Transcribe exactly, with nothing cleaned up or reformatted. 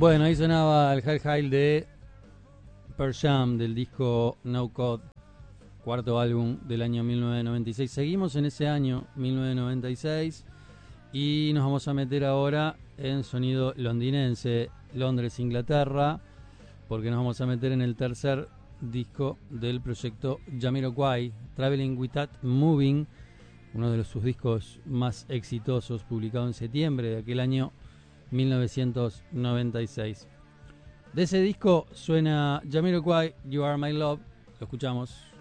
Bueno, ahí sonaba el Hail Hail de Pearl Jam del disco No Code, cuarto álbum del año mil novecientos noventa y seis. Seguimos en ese año mil novecientos noventa y seis y nos vamos a meter ahora en sonido londinense, Londres, Inglaterra, porque nos vamos a meter en el tercer disco del proyecto Jamiroquai, Traveling Without Moving, uno de los, sus discos más exitosos, publicado en septiembre de aquel año mil novecientos noventa y seis. De ese disco suena Jamiroquai, You Are My Love. Lo escuchamos.